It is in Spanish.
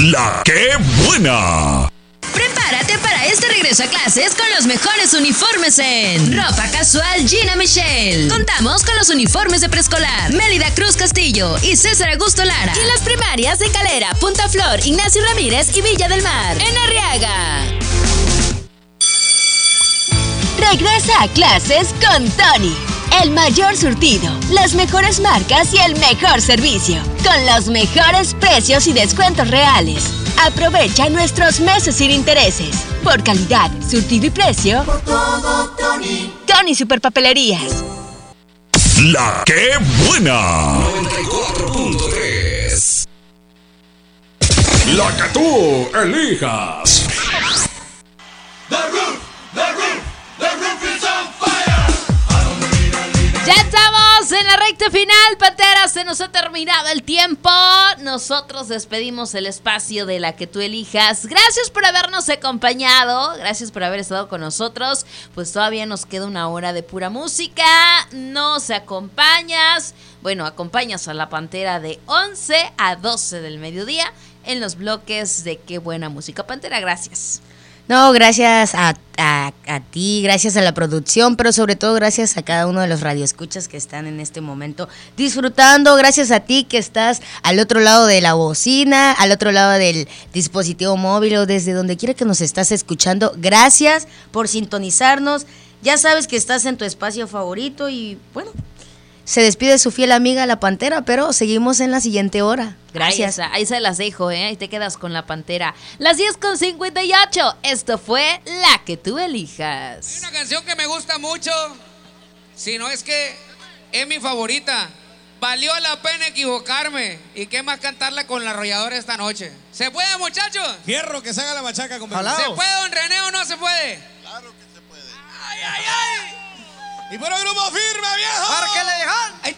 La que buena. Prepárate para este regreso a clases con los mejores uniformes en Ropa Casual Gina Michelle. Contamos con los uniformes de preescolar Mélida Cruz Castillo y César Augusto Lara. Y las primarias de Calera, Punta Flor, Ignacio Ramírez y Villa del Mar. En Arriaga. Regresa a clases con Tony. El mayor surtido, las mejores marcas y el mejor servicio. Con los mejores precios y descuentos reales. Aprovecha nuestros meses sin intereses. Por calidad, surtido y precio. Por todo, Tony. Tony Superpapelerías. La que buena. 94.3. La que tú elijas. Ya estamos en la recta final, Pantera, se nos ha terminado el tiempo. Nosotros despedimos el espacio de La que tú elijas. Gracias por habernos acompañado, gracias por haber estado con nosotros. Pues todavía nos queda una hora de pura música. Nos acompañas, acompañas a la Pantera de 11 a 12 del mediodía en los bloques de Qué Buena Música. Pantera, gracias. No, gracias a ti, gracias a la producción, pero sobre todo gracias a cada uno de los radioescuchas que están en este momento disfrutando. Gracias a ti que estás al otro lado de la bocina, al otro lado del dispositivo móvil o desde donde quiera que nos estás escuchando. Gracias por sintonizarnos. Ya sabes que estás en tu espacio favorito y se despide su fiel amiga la Pantera, pero seguimos en la siguiente hora. Gracias. Ahí se las dejo, ahí te quedas con la Pantera. Las 10:58. Esto fue La que tú elijas. Hay una canción que me gusta mucho, si no es que es mi favorita. Valió la pena equivocarme. Y qué más cantarla con la arrolladora esta noche. ¿Se puede, muchachos? Fierro, que se haga la machaca con ¿Se puede, don René, o no se puede? Claro que se puede. ¡Ay, ay, ay! Y por un grupo firme, viejo. Porque le dejan.